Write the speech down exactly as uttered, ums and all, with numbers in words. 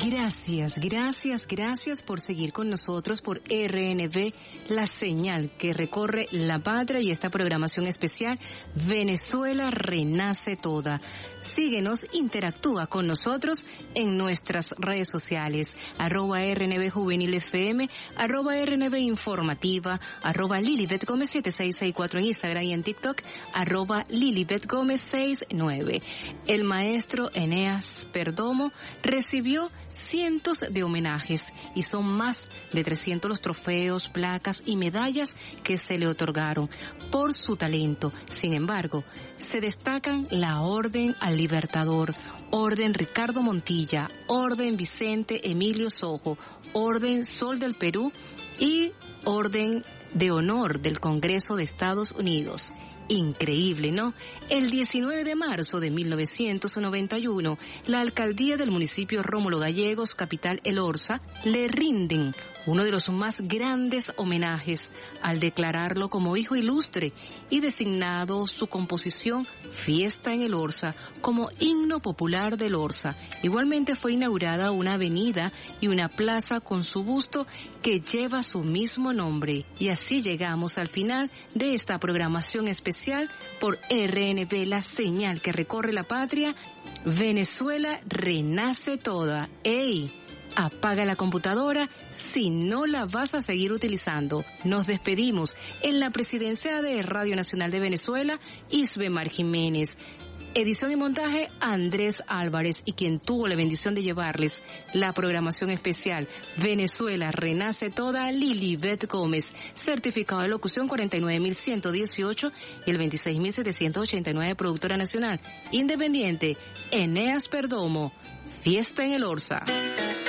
Gracias, gracias, gracias por seguir con nosotros por R N V, la señal que recorre la patria y esta programación especial Venezuela Renace Toda. Síguenos, interactúa con nosotros en nuestras redes sociales, arroba R N V Juvenil F M, arroba R N V Informativa, arroba Lilibet Gómez siete seis seis cuatro en Instagram y en TikTok, arroba Lilibet Gómez sesenta y nueve. El maestro Eneas Perdomo recibió cientos de homenajes y son más de trescientos los trofeos, placas y medallas que se le otorgaron por su talento. Sin embargo, se destacan la Orden al Libertador, Orden Ricardo Montilla, Orden Vicente Emilio Sojo, Orden Sol del Perú y Orden de Honor del Congreso de Estados Unidos. Increíble, ¿no? El diecinueve de marzo de mil novecientos noventa y uno, la alcaldía del municipio Rómulo Gallegos, capital El Orza, le rinden uno de los más grandes homenajes al declararlo como hijo ilustre y designado su composición Fiesta en El Orza como himno popular del Orza. Igualmente fue inaugurada una avenida y una plaza con su busto que lleva su mismo nombre. Y así llegamos al final de esta programación especial por R N V, la señal que recorre la patria. Venezuela Renace Toda. ¡Ey! Apaga la computadora si no la vas a seguir utilizando. Nos despedimos. En la presidencia de Radio Nacional de Venezuela, Isbemar Jiménez. Edición y montaje, Andrés Álvarez, y quien tuvo la bendición de llevarles la programación especial Venezuela Renace Toda, Lilibet Gómez. Certificado de locución cuarenta y nueve mil ciento dieciocho y el veintiséis mil setecientos ochenta y nueve, productora nacional independiente, Eneas Perdomo. Fiesta en El Orza.